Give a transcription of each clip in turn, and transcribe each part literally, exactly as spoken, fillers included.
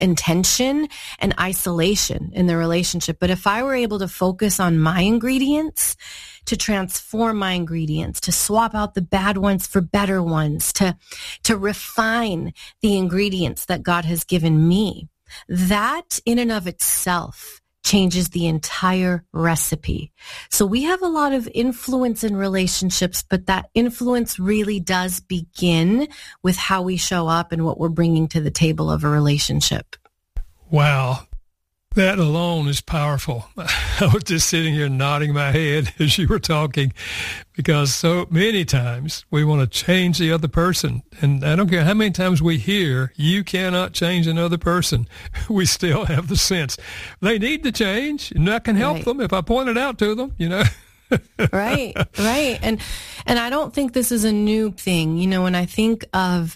and tension and isolation in the relationship. But if I were able to focus on my ingredients, to transform my ingredients, to swap out the bad ones for better ones, to, to refine the ingredients that God has given me, that in and of itself changes the entire recipe. So we have a lot of influence in relationships, but that influence really does begin with how we show up and what we're bringing to the table of a relationship. Wow. That alone is powerful. I was just sitting here nodding my head as you were talking, because so many times we want to change the other person. And I don't care how many times we hear, you cannot change another person. We still have the sense they need to change, and I can help right. them if I point it out to them, you know. Right, right. And and I don't think this is a new thing. You know, when I think of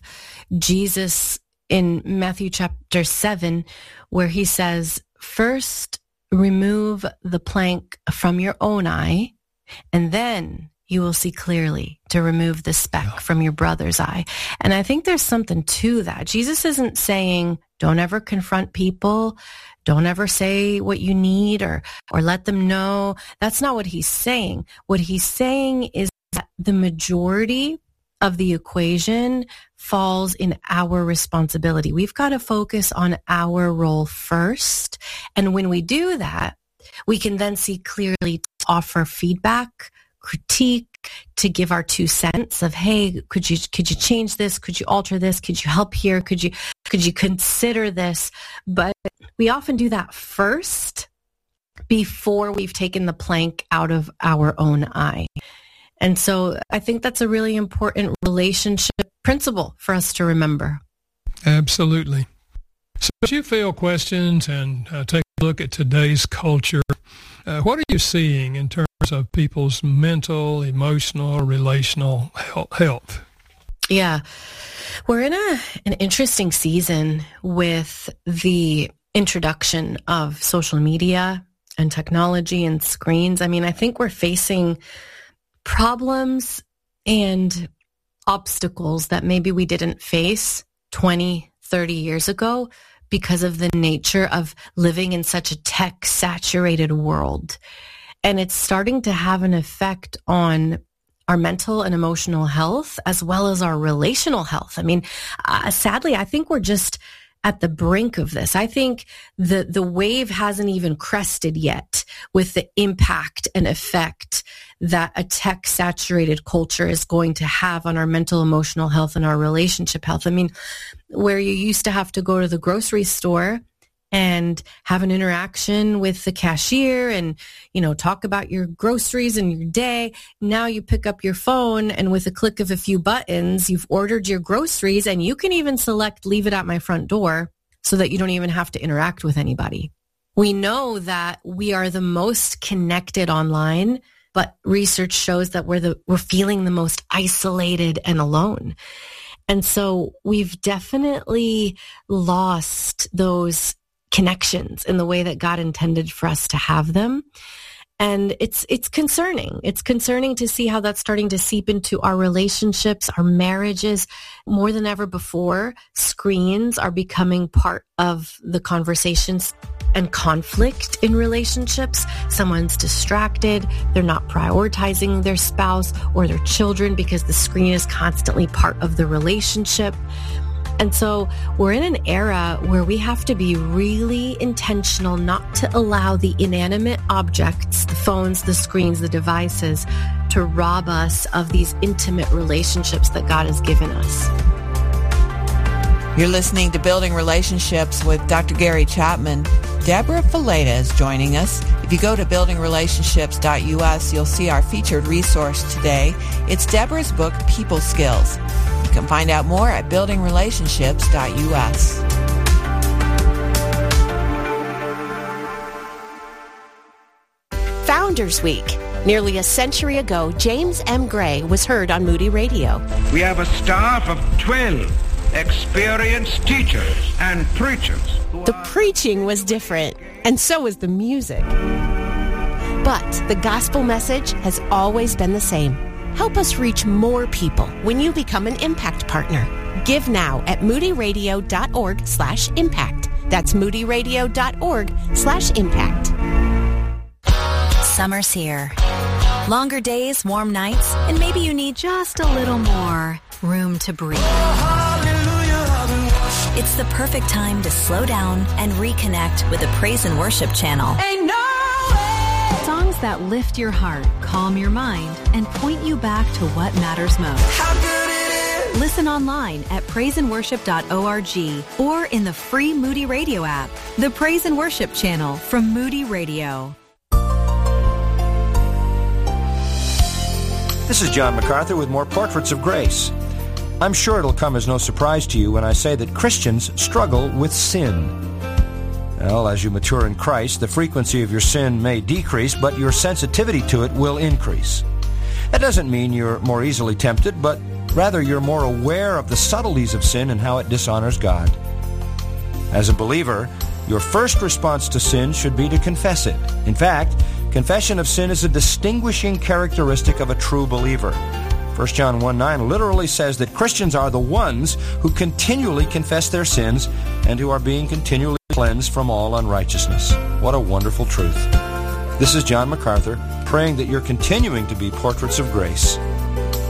Jesus in Matthew chapter seven, where he says, first, remove the plank from your own eye, and then you will see clearly to remove the speck yeah. from your brother's eye. And I think there's something to that. Jesus isn't saying, don't ever confront people, don't ever say what you need or, or let them know. That's not what he's saying. What he's saying is that the majority of the equation falls in our responsibility. We've got to focus on our role first. And when we do that, we can then see clearly to offer feedback, critique, to give our two cents of, hey, could you could you change this? Could you alter this? Could you help here? Could you could you consider this? But we often do that first before we've taken the plank out of our own eye. And so I think that's a really important relationship principle for us to remember. Absolutely. So as you field questions and uh, take a look at today's culture, uh, what are you seeing in terms of people's mental, emotional, relational health? Yeah. We're in a an interesting season with the introduction of social media and technology and screens. I mean, I think we're facing problems and obstacles that maybe we didn't face twenty, thirty years ago because of the nature of living in such a tech-saturated world. And it's starting to have an effect on our mental and emotional health as well as our relational health. I mean, uh, sadly, I think we're just at the brink of this. I think the, the wave hasn't even crested yet with the impact and effect that a tech-saturated culture is going to have on our mental, emotional health and our relationship health. I mean, where you used to have to go to the grocery store and have an interaction with the cashier and, you know, talk about your groceries and your day. Now you pick up your phone and with a click of a few buttons, you've ordered your groceries and you can even select leave it at my front door so that you don't even have to interact with anybody. We know that we are the most connected online, but research shows that we're the we're feeling the most isolated and alone. And so we've definitely lost those connections in the way that God intended for us to have them. And it's it's concerning. It's concerning to see how that's starting to seep into our relationships, our marriages. More than ever before, screens are becoming part of the conversations and conflict in relationships. Someone's distracted. They're not prioritizing their spouse or their children because the screen is constantly part of the relationship. And so we're in an era where we have to be really intentional not to allow the inanimate objects, the phones, the screens, the devices, to rob us of these intimate relationships that God has given us. You're listening to Building Relationships with Doctor Gary Chapman. Deborah Fileta is joining us. If you go to building relationships dot u s, you'll see our featured resource today. It's Deborah's book, People Skills. You can find out more at building relationships dot u s. Founders Week. Nearly a century ago, James M. Gray was heard on Moody Radio. We have a staff of twelve experienced teachers and preachers. The preaching was different, and so was the music. But the gospel message has always been the same. Help us reach more people when you become an Impact Partner. Give now at moody radio dot org slash impact. That's moodyradio.org slash impact. Summer's here. Longer days, warm nights, and maybe you need just a little more room to breathe. It's the perfect time to slow down and reconnect with the Praise and Worship channel. Ain't no way. Songs that lift your heart, calm your mind, and point you back to what matters most. How good it is. Listen online at praise and worship dot org or in the free Moody Radio app. The Praise and Worship channel from Moody Radio. This is John MacArthur with more Portraits of Grace. I'm sure it'll come as no surprise to you when I say that Christians struggle with sin. Well, as you mature in Christ, the frequency of your sin may decrease, but your sensitivity to it will increase. That doesn't mean you're more easily tempted, but rather you're more aware of the subtleties of sin and how it dishonors God. As a believer, your first response to sin should be to confess it. In fact, confession of sin is a distinguishing characteristic of a true believer. First John one nine literally says that Christians are the ones who continually confess their sins and who are being continually cleansed from all unrighteousness. What a wonderful truth. This is John MacArthur, praying that you're continuing to be portraits of grace.